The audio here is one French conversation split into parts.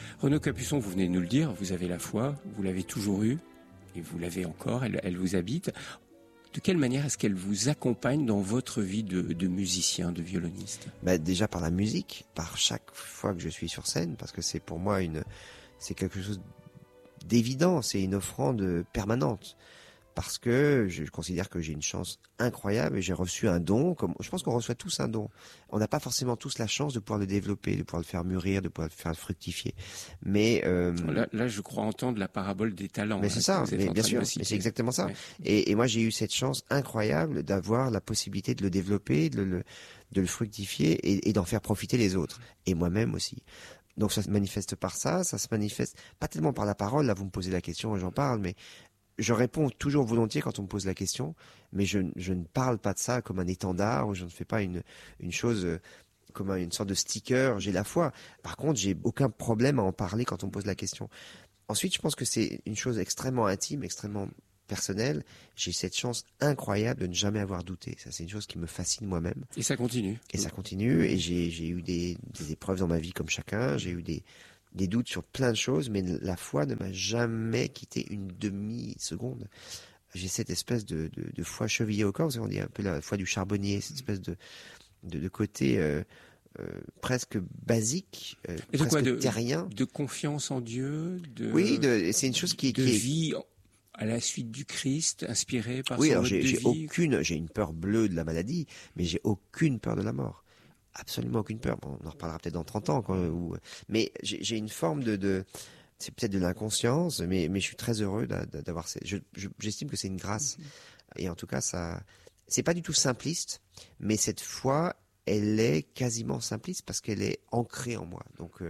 Renaud Capuçon, vous venez de nous le dire, vous avez la foi, vous l'avez toujours eue, et vous l'avez encore, elle vous habite. De quelle manière est-ce qu'elle vous accompagne dans votre vie de musicien, de violoniste ? Déjà par la musique, par chaque fois que je suis sur scène, parce que c'est pour moi c'est quelque chose d'évident, c'est une offrande permanente. Parce que je considère que j'ai une chance incroyable et j'ai reçu un don, comme je pense qu'on reçoit tous un don. On n'a pas forcément tous la chance de pouvoir le développer, de pouvoir le faire mûrir, de pouvoir le faire fructifier. Mais là, je crois entendre la parabole des talents. Mais c'est ça, mais bien sûr, mais c'est exactement ça. Ouais. Et moi, j'ai eu cette chance incroyable d'avoir la possibilité de le développer, de le fructifier et d'en faire profiter les autres. Et moi-même aussi. Donc ça se manifeste par ça se manifeste pas tellement par la parole, là vous me posez la question et j'en parle, mais je réponds toujours volontiers quand on me pose la question, mais je ne parle pas de ça comme un étendard, ou je ne fais pas une chose comme une sorte de sticker, j'ai la foi. Par contre, j'ai aucun problème à en parler quand on me pose la question. Ensuite, je pense que c'est une chose extrêmement intime, extrêmement personnelle. J'ai cette chance incroyable de ne jamais avoir douté. Ça, c'est une chose qui me fascine moi-même. Et ça continue. Et ça continue, et j'ai eu des épreuves dans ma vie comme chacun, j'ai eu des doutes sur plein de choses, mais la foi ne m'a jamais quitté une demi-seconde. J'ai cette espèce de foi chevillée au corps, on dit un peu la foi du charbonnier, cette espèce de côté presque basique, presque terrien. De confiance en Dieu, oui, c'est une chose qui vie à la suite du Christ, inspirée par son mode de vie. Oui, j'ai une peur bleue de la maladie, mais j'ai aucune peur de la mort. Absolument aucune peur. Bon, on en reparlera peut-être dans 30 ans, mais j'ai une forme c'est peut-être de l'inconscience, mais je suis très heureux d'avoir j'estime que c'est une grâce. Et en tout cas, c'est pas du tout simpliste, mais cette foi, elle est quasiment simpliste parce qu'elle est ancrée en moi. Donc,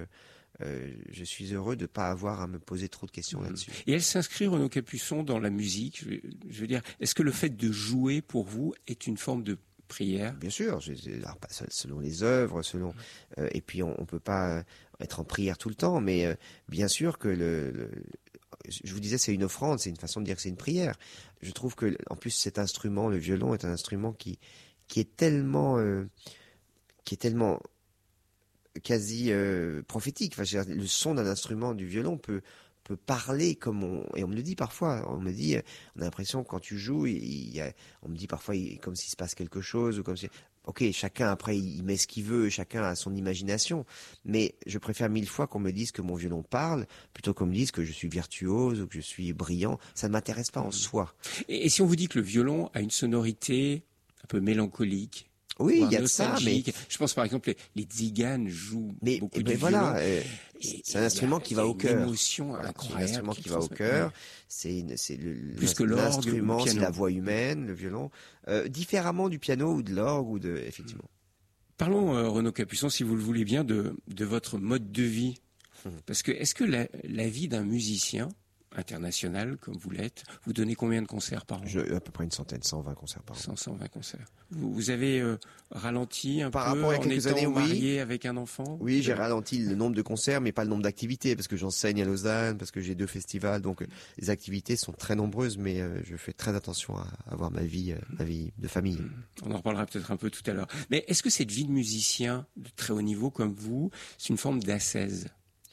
je suis heureux de pas avoir à me poser trop de questions là-dessus. Et elle s'inscrit, Renaud Capuçon, dans la musique. Je veux dire, est-ce que le fait de jouer pour vous est une forme de prière? Bien sûr, selon les œuvres, et puis on peut pas être en prière tout le temps, mais bien sûr que je vous disais, c'est une offrande, c'est une façon de dire que c'est une prière. Je trouve que, en plus, cet instrument, le violon, est un instrument qui est tellement quasi prophétique. Enfin, le son d'un instrument du violon peut parler et on me le dit parfois, on a l'impression que quand tu joues, on me dit parfois comme s'il se passe quelque chose, ou comme si, ok, chacun après il met ce qu'il veut, chacun a son imagination, mais je préfère 1000 fois qu'on me dise que mon violon parle, plutôt qu'on me dise que je suis virtuose ou que je suis brillant. Ça ne m'intéresse pas en soi. Et si on vous dit que le violon a une sonorité un peu mélancolique, oui, il y a de ça, mais je pense par exemple les tziganes jouent beaucoup du violon. C'est un instrument qui va au cœur. Une émotion incroyable. C'est un instrument qui va au cœur. C'est plus que l'orgue, l'instrument, c'est la voix humaine, le violon, différemment du piano ou de l'orgue effectivement. Parlons, Renaud Capuçon, si vous le voulez bien, de votre mode de vie. Parce que est-ce que la vie d'un musicien international, comme vous l'êtes, vous donnez combien de concerts par an? À peu près une centaine, 120 concerts par an. 120 concerts. Vous avez ralenti un par peu rapport à quelques années, marié avec un enfant? Oui, j'ai ralenti le nombre de concerts, mais pas le nombre d'activités, parce que j'enseigne à Lausanne, parce que j'ai 2 festivals, donc les activités sont très nombreuses, mais je fais très attention à avoir ma vie de famille. On en reparlera peut-être un peu tout à l'heure. Mais est-ce que cette vie de musicien de très haut niveau comme vous, c'est une forme d'ascèse?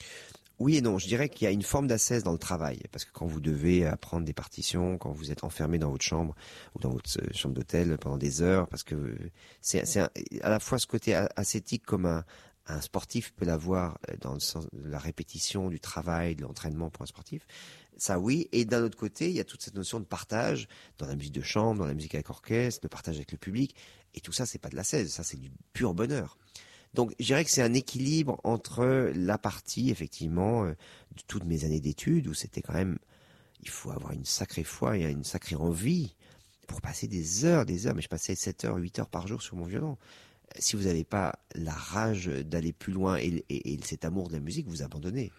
Oui et non, je dirais qu'il y a une forme d'ascèse dans le travail, parce que quand vous devez apprendre des partitions, quand vous êtes enfermé dans votre chambre ou dans votre chambre d'hôtel pendant des heures, parce que c'est à la fois ce côté ascétique comme un sportif peut l'avoir dans le sens de la répétition, du travail, de l'entraînement pour un sportif. Ça oui, et d'un autre côté, il y a toute cette notion de partage dans la musique de chambre, dans la musique avec orchestre, de partage avec le public, et tout ça c'est pas de l'ascèse, ça c'est du pur bonheur. Donc, je dirais que c'est un équilibre entre la partie, effectivement, de toutes mes années d'études, où c'était quand même, il faut avoir une sacrée foi et une sacrée envie pour passer des heures, mais je passais 7 heures, 8 heures par jour sur mon violon. Si vous n'avez pas la rage d'aller plus loin et cet amour de la musique, vous abandonnez.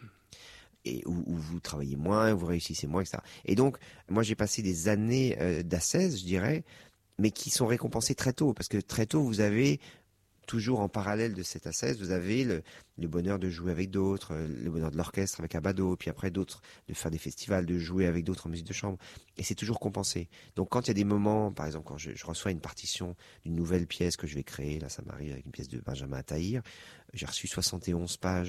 Et où vous travaillez moins, vous réussissez moins, etc. Et donc, moi, j'ai passé des années d'ascèse, je dirais, mais qui sont récompensées très tôt, parce que très tôt, vous avez toujours en parallèle de cette ascèse, vous avez le bonheur de jouer avec d'autres, le bonheur de l'orchestre avec Abbado, puis après d'autres, de faire des festivals, de jouer avec d'autres en musique de chambre. Et c'est toujours compensé. Donc quand il y a des moments, par exemple quand je reçois une partition d'une nouvelle pièce que je vais créer, là ça m'arrive avec une pièce de Benjamin Attahir, j'ai reçu 71 pages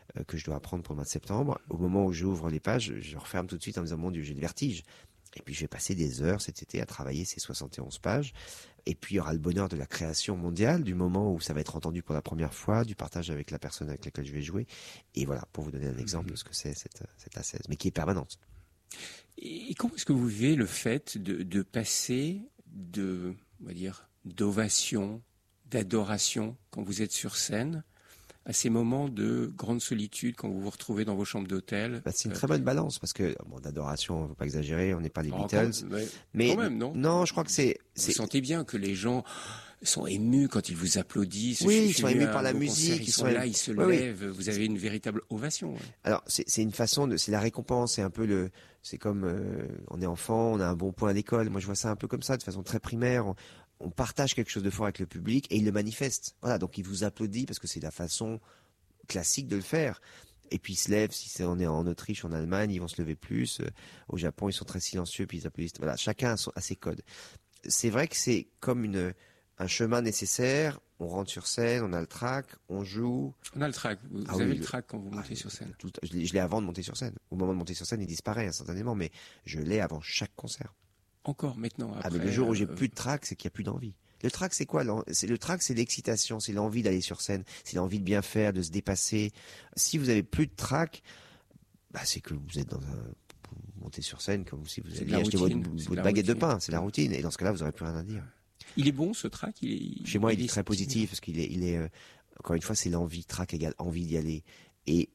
que je dois apprendre pour le mois de septembre. Au moment où j'ouvre les pages, je referme tout de suite en me disant, mon Dieu, j'ai le vertige. Et puis je vais passer des heures cet été à travailler ces 71 pages. Et puis il y aura le bonheur de la création mondiale, du moment où ça va être entendu pour la première fois, du partage avec la personne avec laquelle je vais jouer. Et voilà, pour vous donner un exemple de ce que c'est cette ascèse, mais qui est permanente. Et comment est-ce que vous vivez le fait de passer on va dire, d'ovation, d'adoration quand vous êtes sur scène, à ces moments de grande solitude quand vous vous retrouvez dans vos chambres d'hôtel? C'est une très bonne balance, parce que, d'adoration, on ne veut pas exagérer, on n'est pas les Beatles. Mais quand même, non? Non, je crois que c'est... Vous sentez bien que les gens sont émus quand ils vous applaudissent. Oui, ils sont émus par la musique. Ils sont là, ils se lèvent. Oui. Vous avez une véritable ovation. Ouais. Alors, c'est une façon c'est la récompense. C'est un peu c'est comme, on est enfant, on a un bon point à l'école. Moi, je vois ça un peu comme ça, de façon très primaire. On partage quelque chose de fort avec le public et il le manifeste. Voilà, donc il vous applaudit parce que c'est la façon classique de le faire. Et puis ils se lèvent, on est en Autriche, en Allemagne, ils vont se lever plus. Au Japon, ils sont très silencieux, puis ils applaudissent. Voilà, chacun a ses codes. C'est vrai que c'est comme un chemin nécessaire. On rentre sur scène, on a le track, on joue. On a le track. Vous avez le track quand vous montez sur scène. Je l'ai avant de monter sur scène. Au moment de monter sur scène, il disparaît instantanément, mais je l'ai avant chaque concert. Encore maintenant. Après, mais le jour où j'ai plus de track, c'est qu'il n'y a plus d'envie. Le track, c'est quoi? Le track, c'est l'excitation, c'est l'envie d'aller sur scène, c'est l'envie de bien faire, de se dépasser. Si vous avez plus de track, c'est que vous êtes vous montez sur scène comme si vous aviez acheté votre baguette de pain. C'est la routine. Et dans ce cas-là, vous n'aurez plus rien à dire. Il est bon, ce track? Chez moi, il est très positif parce qu'il est encore une fois, c'est l'envie. Track égale envie d'y aller. Et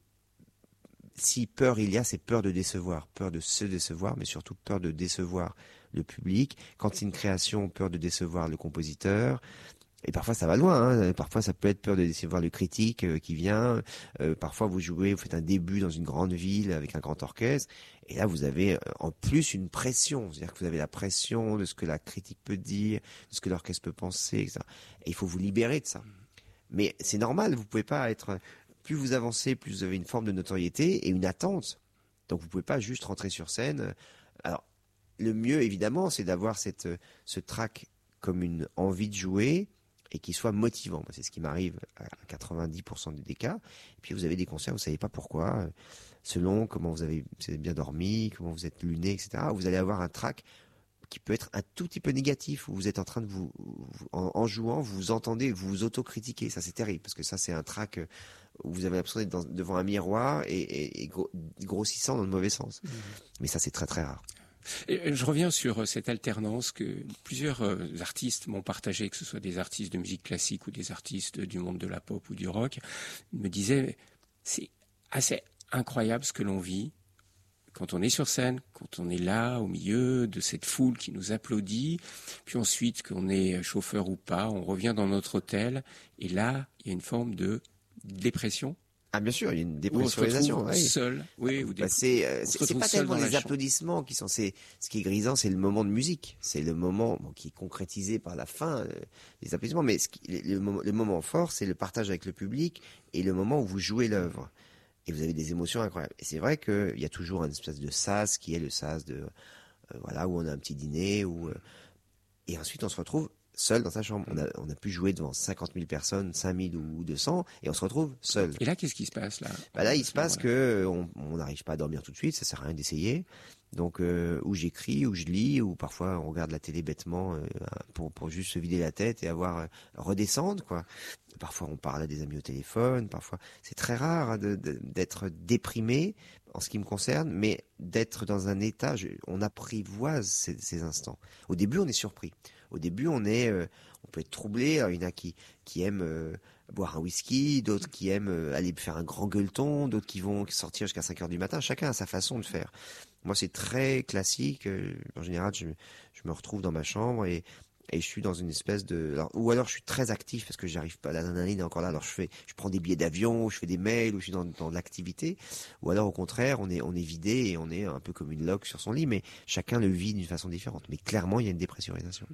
si peur il y a, c'est peur de décevoir, peur de se décevoir, mais surtout peur de décevoir le public. Quand c'est une création, peur de décevoir le compositeur. Et parfois ça va loin, hein. Parfois ça peut être peur de décevoir le critique qui vient. Parfois vous faites un début dans une grande ville avec un grand orchestre. Et là vous avez en plus une pression. C'est-à-dire que vous avez la pression de ce que la critique peut dire, de ce que l'orchestre peut penser, etc. Et il faut vous libérer de ça. Mais c'est normal, vous pouvez pas être... Plus vous avancez, plus vous avez une forme de notoriété et une attente. Donc vous pouvez pas juste rentrer sur scène. Alors, le mieux, évidemment, c'est d'avoir ce track comme une envie de jouer et qui soit motivant. Moi, c'est ce qui m'arrive à 90% des cas. Et puis vous avez des concerts, vous savez pas pourquoi, selon comment vous avez bien dormi, comment vous êtes luné, etc. Vous allez avoir un track qui peut être un tout petit peu négatif, où vous êtes en train de en jouant, vous vous entendez, vous vous autocritiquez. Ça, c'est terrible, parce que ça, c'est un track où vous avez l'impression d'être devant un miroir et grossissant dans le mauvais sens. Mmh. Mais ça, c'est très, très rare. Et je reviens sur cette alternance que plusieurs artistes m'ont partagé, que ce soit des artistes de musique classique ou des artistes du monde de la pop ou du rock. Ils me disaient, c'est assez incroyable ce que l'on vit quand on est sur scène, quand on est là au milieu de cette foule qui nous applaudit, puis ensuite qu'on est chauffeur ou pas, on revient dans notre hôtel et là il y a une forme de dépression. Ah bien sûr, il y a une dépressurisation. Oui. Seul. Oui. C'est pas tellement les applaudissements qui sont. Ce qui est grisant, c'est le moment de musique. C'est le moment qui est concrétisé par la fin des applaudissements. Mais le moment fort, c'est le partage avec le public et le moment où vous jouez l'œuvre. Et vous avez des émotions incroyables. Et c'est vrai qu'il y a toujours une espèce de sas qui est le sas de où on a un petit dîner et ensuite on se retrouve seul dans sa chambre. On a pu jouer devant 50 000 personnes, 5 000 ou 200 et on se retrouve seul. Et là, qu'est-ce qui se passe là? Là, il se passe que on n'arrive pas à dormir tout de suite. Ça sert à rien d'essayer. Donc, ou j'écris, ou je lis, ou parfois on regarde la télé bêtement pour juste se vider la tête et redescendre quoi. Parfois on parle à des amis au téléphone. Parfois, c'est très rare d'être déprimé en ce qui me concerne, mais d'être dans un état. On apprivoise ces instants. Au début, on est surpris. Au début, on peut être troublé. Alors, il y en a qui aiment boire un whisky, d'autres qui aiment aller faire un grand gueuleton, d'autres qui vont sortir jusqu'à 5 heures du matin. Chacun a sa façon de faire. Moi, c'est très classique. En général, je me retrouve dans ma chambre et je suis dans une espèce ou alors je suis très actif parce que j'arrive pas, l'adrénaline est encore là. Alors je prends des billets d'avion, je fais des mails, ou je suis dans l'activité. Ou alors au contraire, on est vidé et on est un peu comme une loque sur son lit, mais chacun le vit d'une façon différente. Mais clairement, il y a une dépressurisation.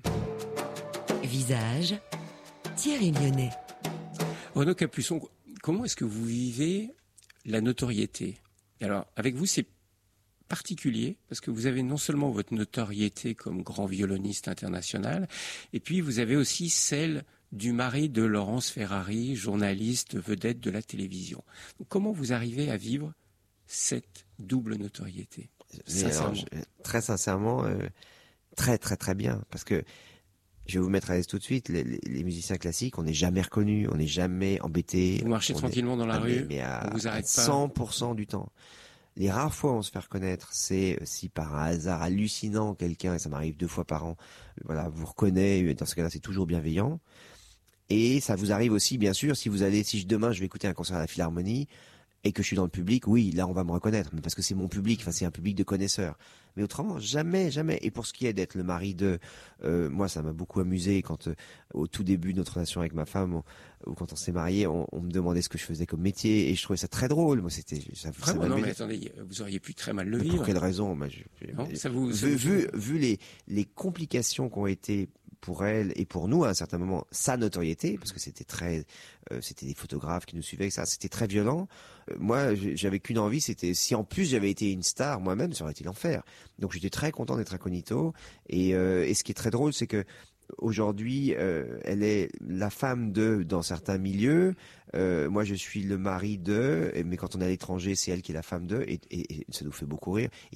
Visage, Thierry Lyonnais. Renaud Capuçon, comment est-ce que vous vivez la notoriété? Alors, avec vous, c'est particulier, parce que vous avez non seulement votre notoriété comme grand violoniste international, et puis vous avez aussi celle du mari de Laurence Ferrari, journaliste vedette de la télévision. Donc, comment vous arrivez à vivre cette double notoriété? Sincèrement. Très sincèrement, très très très bien, parce que je vais vous mettre à l'aise tout de suite. Les musiciens classiques, on n'est jamais reconnus, on n'est jamais embêtés. Vous marchez tranquillement dans la rue, on vous arrête pas. 100% du temps. Les rares fois où on se fait reconnaître, c'est si par un hasard hallucinant quelqu'un, et ça m'arrive 2 fois par an, voilà, vous reconnaît. Dans ce cas-là, c'est toujours bienveillant. Et ça vous arrive aussi, bien sûr, si demain je vais écouter un concert à la Philharmonie et que je suis dans le public, oui, là on va me reconnaître, mais parce que c'est mon public, enfin c'est un public de connaisseurs. Mais autrement, jamais, jamais. Et pour ce qui est d'être le mari de, moi ça m'a beaucoup amusé quand au tout début de notre relation avec ma femme, ou quand on s'est mariés, on me demandait ce que je faisais comme métier, et je trouvais ça très drôle. Moi c'était vraiment, non mais attendez, vous auriez pu très mal le vivre. Pour quelle raison? Non, ça vous vu les complications qui ont été pour elle et pour nous à un certain moment sa notoriété, parce que c'était c'était des photographes qui nous suivaient, ça c'était très violent. Moi j'avais qu'une envie, c'était si en plus j'avais été une star moi-même, ça aurait été l'enfer. Donc j'étais très content d'être incognito, et ce qui est très drôle, c'est que aujourd'hui, elle est la femme de dans certains milieux. Moi, je suis le mari de, mais quand on est à l'étranger, c'est elle qui est la femme de, et ça nous fait beaucoup rire. Et